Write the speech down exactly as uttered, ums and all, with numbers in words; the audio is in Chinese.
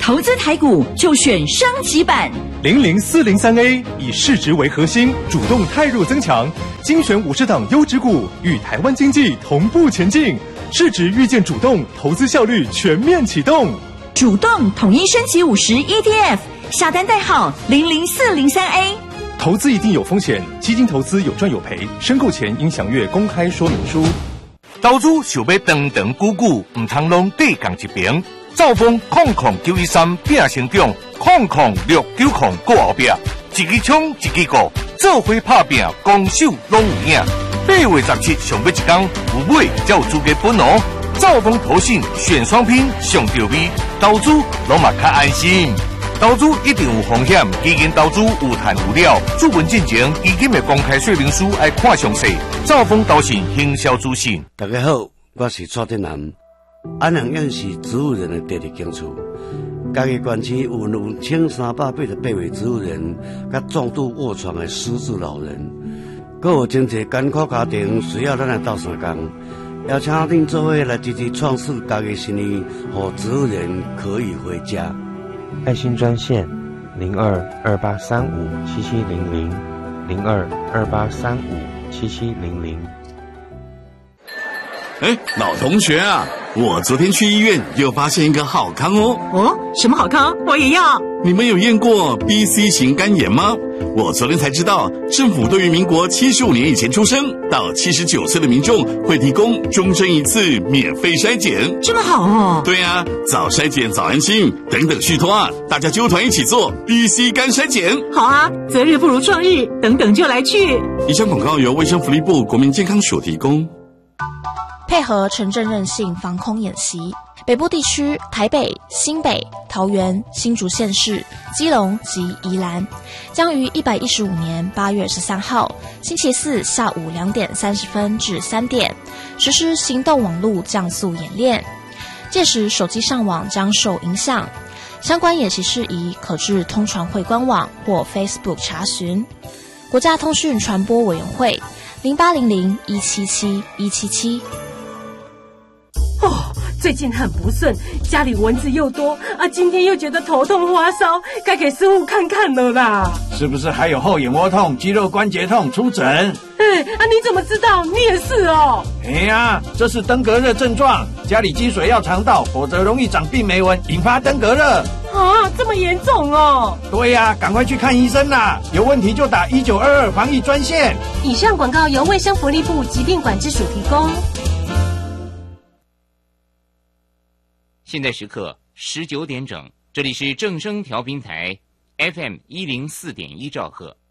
投资台股就选升级版零零四零三 A， 以市值为核心，主动汰弱增强，精选五十档优质股，与台湾经济同步前进。市值预见主动，投资效率全面启动。 主动统一升级五十 E T F， 下单代号零零四零三 A。 投资一定有风险，基金投资有赚有赔，申购前应详阅公开说明书。 投资想要长长久久，唔通拢对共一边。兆丰控控九一三拼成长，控控六九控过后壁，一支冲一支过，做伙拍拼，攻守拢有影。八月十七上尾一天，有买才有资格分哦。兆丰投信选双拼上到位，投资拢嘛较安心。投资一定有风险，基金投资有赚有了。注文进前，基金的公开说明书要看详细。兆丰投信行销资讯。 大家好，我是蔡天南。安阳院是植物人的第二间厝，家己县区有有千三百八十八位植物人，甲重度卧床的失智老人，阁有真侪艰苦家庭需要咱来斗相共，邀请恁做伙来支持创世家己生意，让植物人可以回家。 爱心专线零二二八三五七七零零零二二八三五七七零零。 哎，老同学啊，我昨天去医院又发现一个好康哦。 哦，什么好康？我也要。 你们有验过 B C 型肝炎吗？我昨天才知道，政府对于民国七十五年以前出生到七十九岁的民众会提供终身一次免费筛检。 这么好哦。 对啊，早筛检早安心，等等续托啊，大家揪团一起做 B C 肝筛检。 好啊，择日不如撞日，等等就来去。 以上广告由卫生福利部国民健康署提供。 配合城镇韧性防空演习，北部地区台北、新北、桃园、新竹县市、基隆及宜兰将于一百一十五年八月十三号星期四下午两点三十分至三点实施行动网络降速演练，届时手机上网将受影响。相关演习事宜可至通传会官网或 Facebook 查询。国家通讯传播委员会零八零零一七七一七七。 哦，最近很不顺，家里蚊子又多啊，今天又觉得头痛发烧，该给师傅看看了啦。 是不是还有后眼窝痛、肌肉关节痛？出诊。 哎啊，你怎么知道？你也是哦。 哎呀，这是登革热症状，家里积水要常倒，否则容易长病媒蚊，引发登革热。 啊，这么严重哦。 对呀，赶快去看医生啦，有问题就打一九二二防疫专线。 以上广告由卫生福利部疾病管制署提供。 现在时刻十九点整，这里是正声调频台 F M 一零四点一兆赫。